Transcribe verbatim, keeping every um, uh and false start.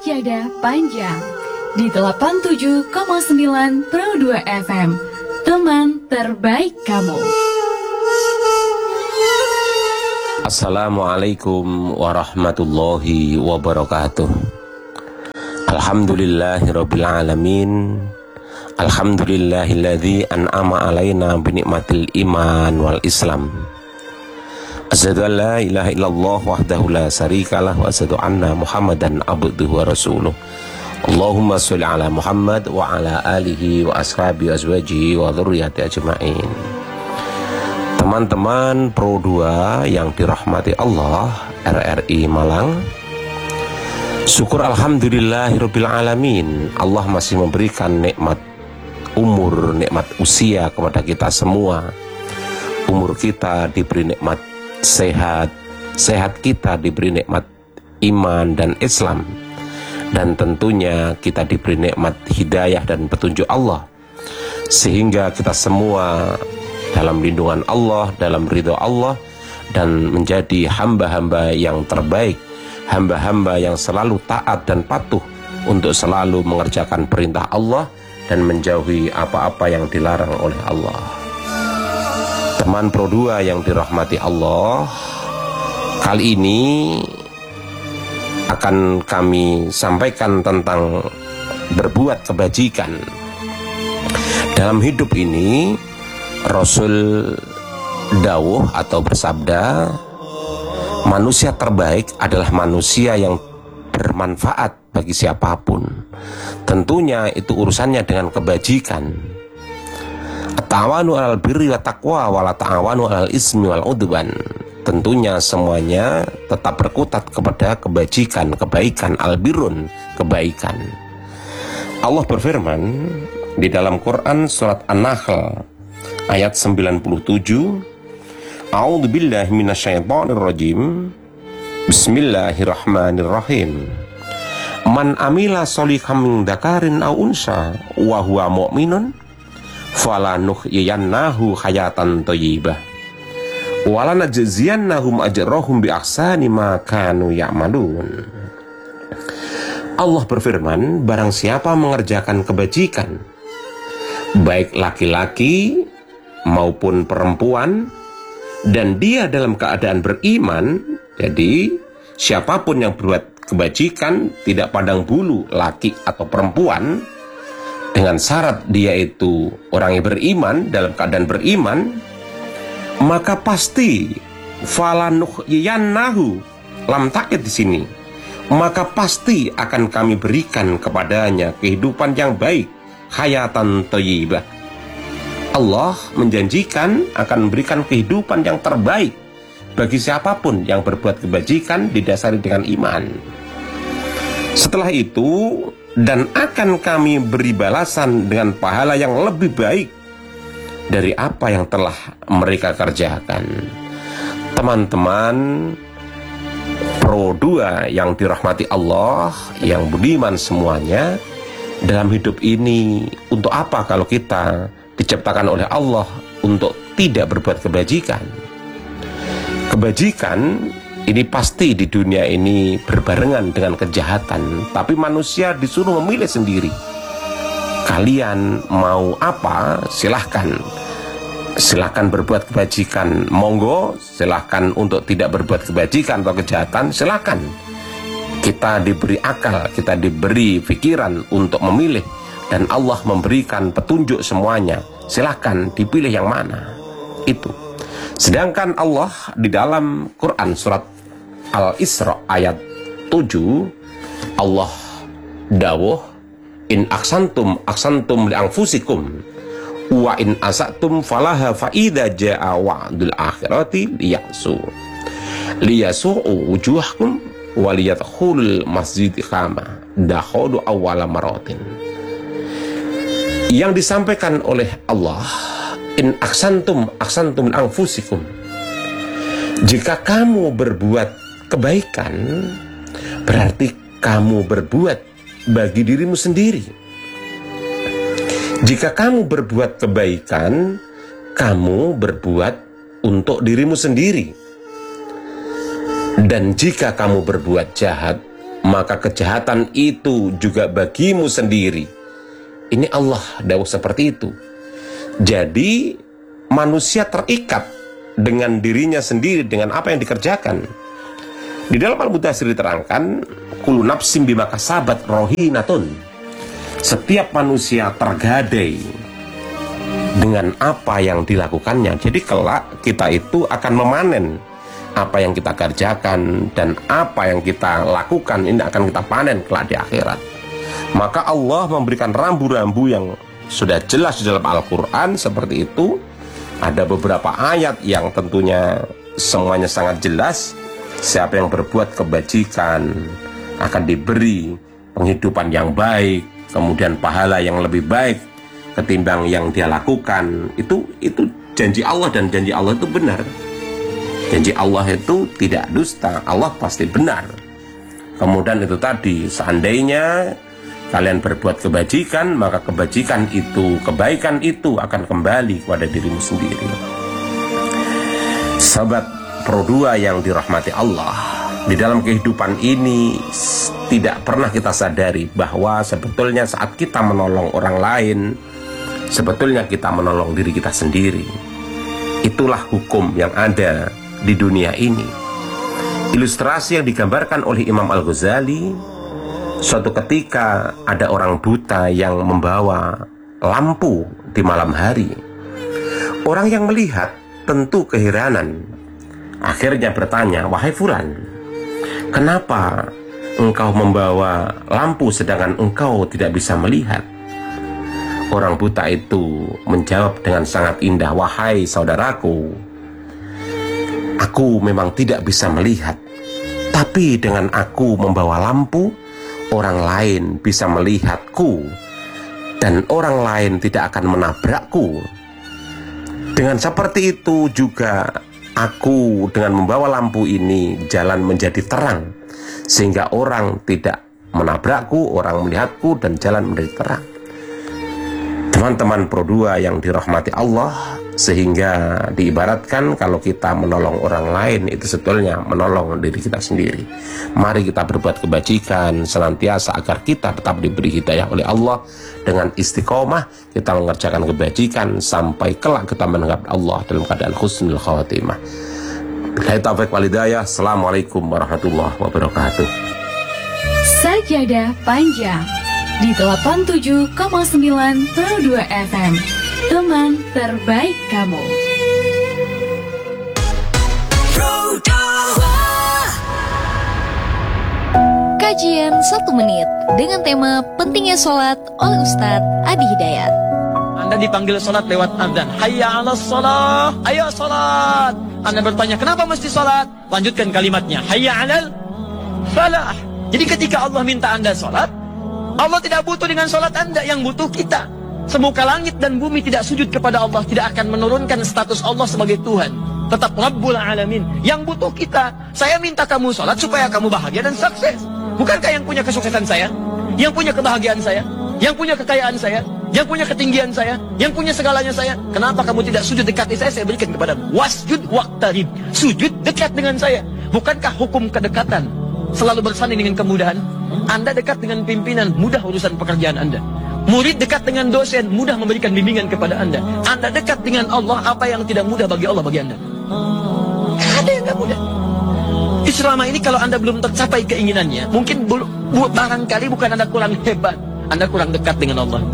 Sajadah Panjang di delapan puluh tujuh koma sembilan Pro dua F M, teman terbaik kamu. Assalamualaikum warahmatullahi wabarakatuh. Alhamdulillahirabbil alamin. Alhamdulillahilladzi an'ama alaina binikmatil iman wal islam. Asyhadu an la ilaha illallah wahdahu la syarikalah wa asyhadu anna Muhammadan abduhu wa rasuluh. Allahumma sholli ala Muhammad wa ala alihi wa ashabihi azwajihi wa dzurriyyati ajmain. Teman-teman Pro dua yang dirahmati Allah, R R I Malang, syukur alhamdulillahirabbil alamin. Allah masih memberikan nikmat umur, nikmat usia kepada kita semua. Umur kita diberi nikmat sehat, sehat kita diberi nikmat iman dan Islam, dan tentunya kita diberi nikmat hidayah dan petunjuk Allah, sehingga kita semua dalam lindungan Allah, dalam ridho Allah, dan menjadi hamba-hamba yang terbaik, hamba-hamba yang selalu taat dan patuh untuk selalu mengerjakan perintah Allah dan menjauhi apa-apa yang dilarang oleh Allah. Teman Pro dua yang dirahmati Allah, kali ini akan kami sampaikan tentang berbuat kebajikan. Dalam hidup ini, Rasul dawuh atau bersabda, manusia terbaik adalah manusia yang bermanfaat bagi siapapun. Tentunya itu urusannya dengan kebajikan. Ta'awanu alal birri wa taqwa wa la ta'awanu alal ismi wal udwan. Tentunya semuanya tetap berkutat kepada kebajikan, kebaikan, albirun, kebaikan. Allah berfirman di dalam Quran surat An-Nahl ayat sembilan puluh tujuh, A'udzu billahi minasyaitonir rajim. Bismillahirrahmanirrahim. Man amila sholihan min dzakarin aw unsa wa huwa mu'minun falanuhyiyannahu hayatan thayyibah wa lanajziyannahum ajrahum bi ahsani ma kanu ya'malun. Allah berfirman, barang siapa mengerjakan kebajikan, baik laki-laki maupun perempuan, dan dia dalam keadaan beriman, jadi siapapun yang berbuat kebajikan tidak pandang bulu laki atau perempuan, dengan syarat dia itu orang yang beriman, dalam keadaan beriman, maka pasti falanuhyiyannahu, lam takkid di sini, maka pasti akan kami berikan kepadanya kehidupan yang baik, hayatan thayyibah. Allah menjanjikan akan memberikan kehidupan yang terbaik bagi siapapun yang berbuat kebajikan didasari dengan iman. Setelah itu, dan akan kami beri balasan dengan pahala yang lebih baik dari apa yang telah mereka kerjakan. Teman-teman Pro dua yang dirahmati Allah, yang budiman semuanya, dalam hidup ini untuk apa kalau kita diciptakan oleh Allah untuk tidak berbuat kebajikan? Kebajikan ini pasti di dunia ini berbarengan dengan kejahatan, tapi manusia disuruh memilih sendiri. Kalian mau apa? Silahkan. Silahkan berbuat kebajikan, monggo. Silahkan untuk tidak berbuat kebajikan atau kejahatan, silahkan. Kita diberi akal, kita diberi pikiran untuk memilih, dan Allah memberikan petunjuk semuanya. Silahkan dipilih yang mana. Itu. Sedangkan Allah di dalam Quran surat Al-Isra ayat tujuh, Allah dawuh, in aksantum aksantum li anfusikum wa in asatum falaha fa idza jaa wa'dul akhirati liyasu liyasu'u wujuhakum wa liyadkhulul masjid kama dakhulu awwala maratin. Yang disampaikan oleh Allah, in aksantum aksantum li anfusikum, jika kamu berbuat kebaikan, berarti kamu berbuat bagi dirimu sendiri. Jika kamu berbuat kebaikan, kamu berbuat untuk dirimu sendiri. Dan jika kamu berbuat jahat, maka kejahatan itu juga bagimu sendiri. Ini Allah dawuh seperti itu. Jadi manusia terikat dengan dirinya sendiri, dengan apa yang dikerjakan. Di dalam Al-Mudaththir diterangkan, kullu nafsin bima kasabat rohinatun. Setiap manusia tergadai dengan apa yang dilakukannya. Jadi kelak kita itu akan memanen apa yang kita kerjakan, dan apa yang kita lakukan ini akan kita panen kelak di akhirat. Maka Allah memberikan rambu-rambu yang sudah jelas di dalam Al-Quran seperti itu. Ada beberapa ayat yang tentunya semuanya sangat jelas. Siapa yang berbuat kebajikan akan diberi penghidupan yang baik, kemudian pahala yang lebih baik ketimbang yang dia lakukan. Itu itu janji Allah, dan janji Allah itu benar. Janji Allah itu tidak dusta, Allah pasti benar. Kemudian itu tadi, seandainya kalian berbuat kebajikan, maka kebajikan itu, kebaikan itu akan kembali kepada dirimu sendiri. Sahabat Pro dua yang dirahmati Allah, di dalam kehidupan ini tidak pernah kita sadari bahwa sebetulnya saat kita menolong orang lain, sebetulnya kita menolong diri kita sendiri. Itulah hukum yang ada di dunia ini. Ilustrasi yang digambarkan oleh Imam Al-Ghazali, suatu ketika ada orang buta yang membawa lampu di malam hari. Orang yang melihat tentu keheranan. Akhirnya bertanya, wahai Fulan, kenapa engkau membawa lampu sedangkan engkau tidak bisa melihat? Orang buta itu menjawab dengan sangat indah, wahai saudaraku, aku memang tidak bisa melihat, tapi dengan aku membawa lampu, orang lain bisa melihatku, dan orang lain tidak akan menabrakku. Dengan seperti itu juga aku dengan membawa lampu ini jalan menjadi terang, sehingga orang tidak menabrakku, orang melihatku, dan jalan menjadi terang. Teman-teman Pro dua yang dirahmati Allah, sehingga diibaratkan kalau kita menolong orang lain itu sebetulnya menolong diri kita sendiri. Mari kita berbuat kebajikan senantiasa agar kita tetap diberi hidayah oleh Allah. Dengan istiqomah kita mengerjakan kebajikan sampai kelak kita menghadap Allah dalam keadaan husnul khawatimah. Billahi taufiq wal hidayah. Assalamualaikum warahmatullahi wabarakatuh. Sajadah panjang di delapan puluh tujuh koma sembilan Pro dua F M, teman terbaik kamu. Kajian satu menit dengan tema pentingnya sholat oleh Ustadz Adi Hidayat. Anda dipanggil sholat lewat azan. Hayya 'alas sholat, ayo sholat. Anda bertanya, kenapa mesti sholat? Lanjutkan kalimatnya, hayya 'alal falah. Jadi ketika Allah minta Anda sholat, Allah tidak butuh dengan sholat Anda, yang butuh kita. Semoga langit dan bumi tidak sujud kepada Allah, tidak akan menurunkan status Allah sebagai Tuhan. Tetap Rabbul Alamin. Yang butuh kita. Saya minta kamu sholat supaya kamu bahagia dan sukses. Bukankah yang punya kesuksesan saya, yang punya kebahagiaan saya, yang punya kekayaan saya, yang punya ketinggian saya, yang punya segalanya saya? Kenapa kamu tidak sujud dekati saya? Saya berikan kepada wasjud waqtarib. Sujud dekat dengan saya. Bukankah hukum kedekatan selalu bersanding dengan kemudahan? Anda dekat dengan pimpinan, mudah urusan pekerjaan Anda. Murid dekat dengan dosen, mudah memberikan bimbingan kepada Anda. Anda dekat dengan Allah, apa yang tidak mudah bagi Allah bagi Anda? Ada yang tidak mudah. Selama ini kalau Anda belum tercapai keinginannya, mungkin bu, bu, barangkali bukan Anda kurang hebat, Anda kurang dekat dengan Allah.